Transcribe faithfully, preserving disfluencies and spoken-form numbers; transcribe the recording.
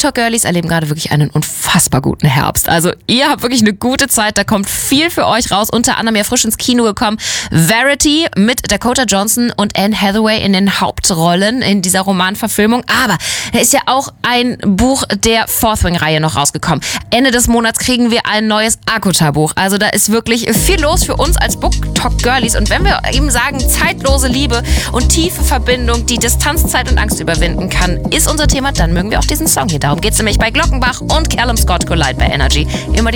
Talk Girlies erleben gerade wirklich einen unfassbar guten Herbst. Also ihr habt wirklich eine gute Zeit, da kommt viel für euch raus. Unter anderem ja frisch ins Kino gekommen Verity mit Dakota Johnson und Anne Hathaway in den Hauptrollen in dieser Romanverfilmung. Aber da ist ja auch ein Buch der Fourth Wing-Reihe noch rausgekommen. Ende des Monats kriegen wir ein neues Akuta-Buch. Also da ist wirklich viel los für uns als Book Talk Girlies. Und wenn wir eben sagen, zeitlose Liebe und tiefe Verbindung, die Distanz, Zeit und Angst überwinden kann, ist unser Thema, dann mögen wir auch diesen Song hier. Darum geht es nämlich bei Glockenbach und Callum Scott Collide bei Energy. Immer die